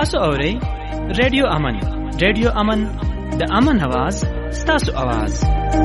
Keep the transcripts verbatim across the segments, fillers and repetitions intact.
تاسو اورئ ریډیو امن. ریډیو امن د امن आवाज ستاسو आवाज.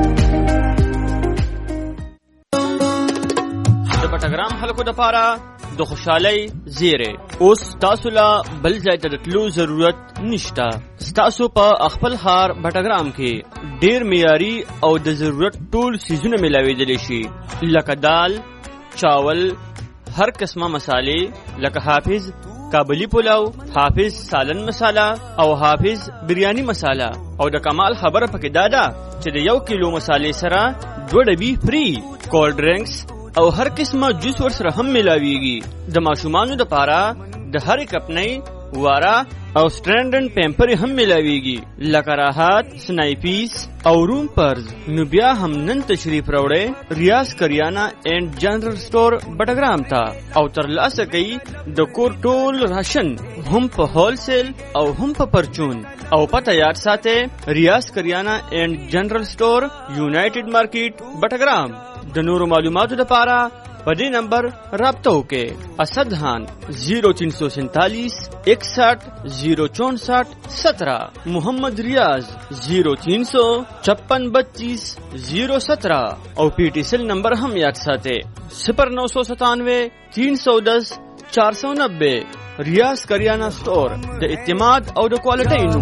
د پټګرام خلکو د پاره د خوشحالي زیره اوس تاسو لا بل ځای ته تلو ضرورت نشته. تاسو په خپل ښار پټګرام کې ډیر معیاري او د ضرورت ټول سيزونه ملاويدل شي، لکه دال، چاول، هر قسمه مصالې لکه حافظ کابلی پلاو، حافظ سالن مساله او حافظ بریانی مساله. او د کمال خبره پکې دادا چې د یو کیلو مصالې سره دوه ډبي فری کولډ ډرینکس او هر قسمه جوس ور سره هم ملاويږي. د ماشومانو د پاره د هر کپنۍ وارا او سټرینډن پیمپر هم ملاويږي، لکه راحت، سنایپیس او روم پرز. نو بیا هم نن تشریف راوړې ریاض کریانا اینڈ جنرل سٹور بټګرام ته او ترلاسه کوي د کور ټول راشن هم په هول سیل او هم په پرچون. او پته یاد ساته ریاض کریانا اینڈ جنرل سٹور یونائټډ مارکیټ بټګرام. د نورو معلوماتو لپاره په دې نمبر رابطه وکړئ. اسد خان زیرو تین سو سینتالیس اکسٹھ زیرو چونسٹھ سترہ، محمد ریاض زیرو تین سو چھپن بتیس زیرو سترہ. او پی ٹی سیل نمبر هم یاد ساته صفر نو سو ستانوے تین سو دس چار سو نبے. ریاض کریانہ سٹور د اعتماد او د کوالټۍ